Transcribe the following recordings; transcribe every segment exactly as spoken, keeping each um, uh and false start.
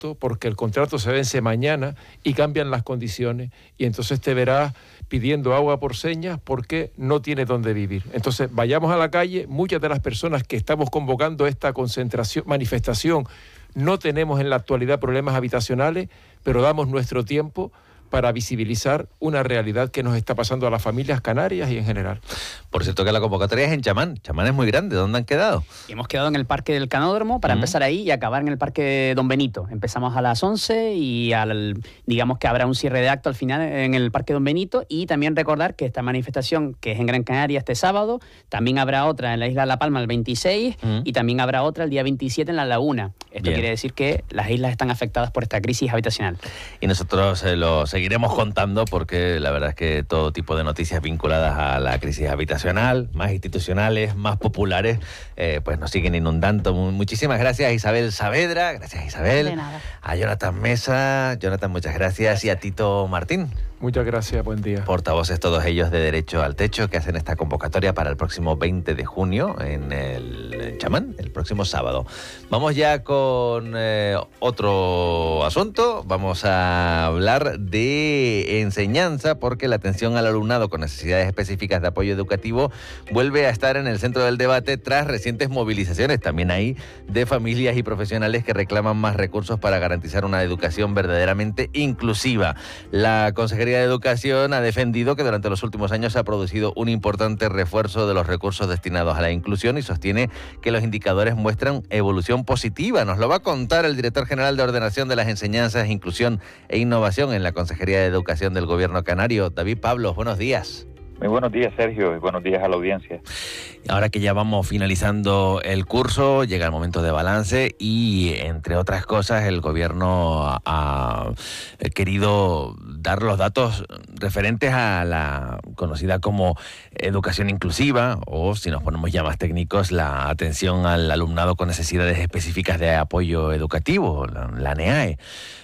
porque el contrato se vence mañana y cambian las condiciones y entonces te verás pidiendo agua por señas porque no tiene dónde vivir. Entonces vayamos a la calle, muchas de las personas que estamos convocando esta concentración, manifestación, no tenemos en la actualidad problemas habitacionales, pero damos nuestro tiempo para visibilizar una realidad que nos está pasando a las familias canarias y en general. Por cierto que la convocatoria es en Chamán. Chamán es muy grande. ¿Dónde han quedado? Hemos quedado en el Parque del Canódromo para uh-huh. empezar ahí y acabar en el Parque Don Benito. Empezamos a las once y al, digamos que habrá un cierre de acto al final en el Parque Don Benito, y también recordar que esta manifestación, que es en Gran Canaria este sábado, también habrá otra en la Isla de La Palma el veintiséis uh-huh. y también habrá otra el día veintisiete en La Laguna. Esto Bien. Quiere decir que las islas están afectadas por esta crisis habitacional. Y nosotros eh, lo seguiremos contando, porque la verdad es que todo tipo de noticias vinculadas a la crisis habitacional, más institucionales, más populares, eh, pues nos siguen inundando. Muchísimas gracias a Isabel Saavedra, gracias Isabel, de nada. A Jonathan Mesa, Jonathan, muchas gracias, y a Tito Martín. Muchas gracias, buen día. Portavoces todos ellos de Derecho al Techo, que hacen esta convocatoria para el próximo veinte de junio en el en Chamán, el próximo sábado. Vamos ya con eh, otro asunto. Vamos a hablar de enseñanza, porque la atención al alumnado con necesidades específicas de apoyo educativo vuelve a estar en el centro del debate tras recientes movilizaciones, también ahí, de familias y profesionales que reclaman más recursos para garantizar una educación verdaderamente inclusiva. La Consejería de Educación ha defendido que durante los últimos años se ha producido un importante refuerzo de los recursos destinados a la inclusión y sostiene que los indicadores muestran evolución positiva. Nos lo va a contar el director general de Ordenación de las Enseñanzas, Inclusión e Innovación en la Consejería de Educación del Gobierno Canario. David Pablos, buenos días. Muy buenos días, Sergio, y buenos días a la audiencia. Ahora que ya vamos finalizando el curso, llega el momento de balance y, entre otras cosas, el Gobierno ha querido dar los datos referentes a la conocida como educación inclusiva, o, si nos ponemos ya más técnicos, la atención al alumnado con necesidades específicas de apoyo educativo, la, la NEAE.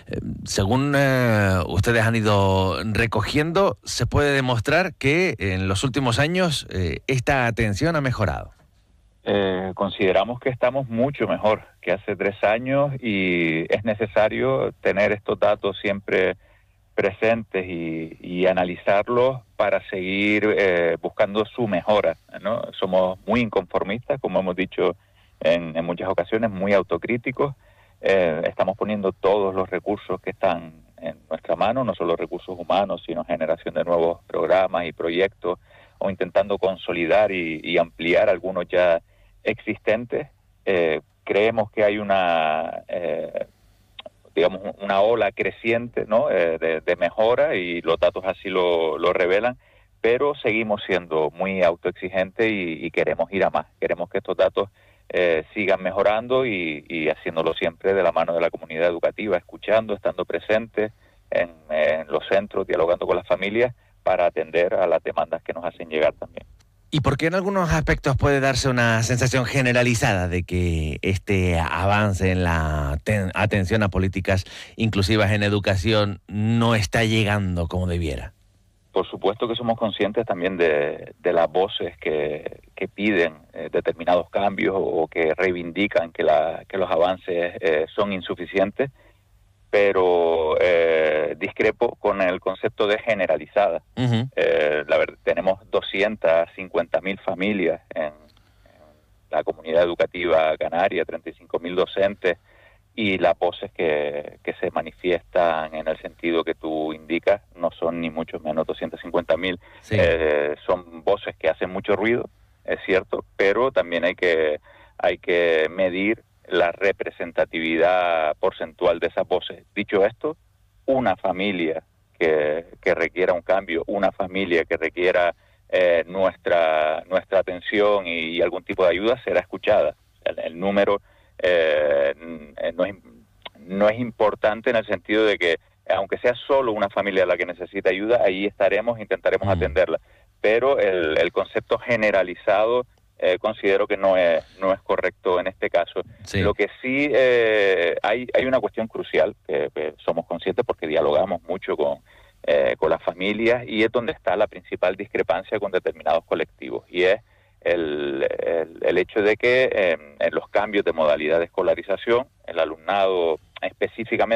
Según eh, ustedes han ido recogiendo, se puede demostrar que en los últimos años eh, esta atención ha mejorado. Eh, consideramos que estamos mucho mejor que hace tres años y es necesario tener estos datos siempre presentes y, y analizarlos para seguir eh, buscando su mejora, ¿no? Somos muy inconformistas, como hemos dicho en, en muchas ocasiones, muy autocríticos. Eh, estamos poniendo todos los recursos que están en nuestra mano, no solo recursos humanos, sino generación de nuevos programas y proyectos, o intentando consolidar y, y ampliar algunos ya existentes. Eh, creemos que hay una, eh, digamos, una ola creciente, ¿no? eh, de, de mejora, y los datos así lo, lo revelan, pero seguimos siendo muy autoexigentes y, y queremos ir a más. Queremos que estos datos Eh, sigan mejorando y, y haciéndolo siempre de la mano de la comunidad educativa, escuchando, estando presentes en, en los centros, dialogando con las familias para atender a las demandas que nos hacen llegar también. ¿Y por qué en algunos aspectos puede darse una sensación generalizada de que este avance en la ten- atención a políticas inclusivas en educación no está llegando como debiera? Por supuesto que somos conscientes también de, de las voces que, que piden eh, determinados cambios o que reivindican que, la, que los avances eh, son insuficientes, pero eh, discrepo con el concepto de generalizada. Uh-huh. Eh, la verdad, tenemos doscientas cincuenta mil familias en, en la comunidad educativa canaria, treinta y cinco mil docentes, y las voces que, que se manifiestan en el sentido que tú indicas no son ni mucho menos doscientas cincuenta mil. Sí. Eh, son voces que hacen mucho ruido, es cierto, pero también hay que, hay que medir la representatividad porcentual de esas voces. Dicho esto, una familia que, que requiera un cambio, una familia que requiera eh, nuestra, nuestra atención y, y algún tipo de ayuda será escuchada. El, el número Eh, no, es, no es importante en el sentido de que, aunque sea solo una familia la que necesita ayuda, ahí estaremos, intentaremos mm. atenderla, pero el, el concepto generalizado eh, considero que no es no es correcto en este caso. Sí. Lo que sí eh, hay hay una cuestión crucial que, que somos conscientes porque dialogamos mucho con eh, con las familias, y es donde está la principal discrepancia con determinados colectivos, y es El, el, el hecho de que eh, en los cambios de modalidad de escolarización el alumnado específicamente